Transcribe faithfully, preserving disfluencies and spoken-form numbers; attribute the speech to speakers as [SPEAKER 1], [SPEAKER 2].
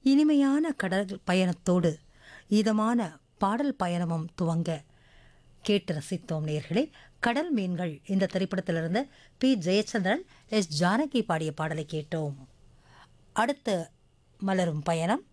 [SPEAKER 1] இனிமையான கடல் பயணத்தோடு இதமான பாடல் பயணமும் துவங்க கேட்டு ரசித்தோம் நேர்களே. கடல் மீன்கள் இந்த திரைப்படத்திலிருந்து பி ஜெயச்சந்திரன், எஸ் ஜானகி பாடிய பாடலை கேட்டோம். அடுத்து மலரும் பயணம்